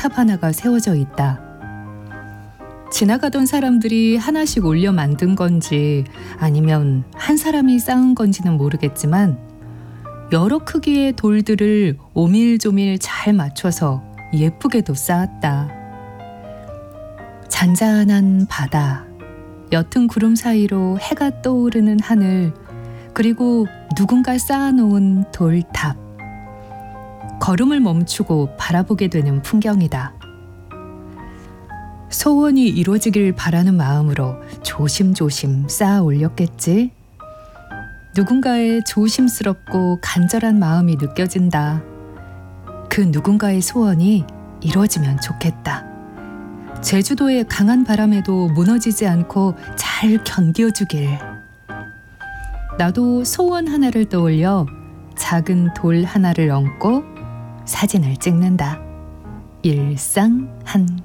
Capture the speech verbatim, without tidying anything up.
탑 하나가 세워져 있다. 지나가던 사람들이 하나씩 올려 만든 건지 아니면 한 사람이 쌓은 건지는 모르겠지만 여러 크기의 돌들을 오밀조밀 잘 맞춰서 예쁘게도 쌓았다. 잔잔한 바다, 옅은 구름 사이로 해가 떠오르는 하늘, 그리고 누군가 쌓아놓은 돌탑. 걸음을 멈추고 바라보게 되는 풍경이다. 소원이 이루어지길 바라는 마음으로 조심조심 쌓아 올렸겠지. 누군가의 조심스럽고 간절한 마음이 느껴진다. 그 누군가의 소원이 이루어지면 좋겠다. 제주도의 강한 바람에도 무너지지 않고 잘 견뎌주길. 나도 소원 하나를 떠올려 작은 돌 하나를 얹고 사진을 찍는다. 일상 한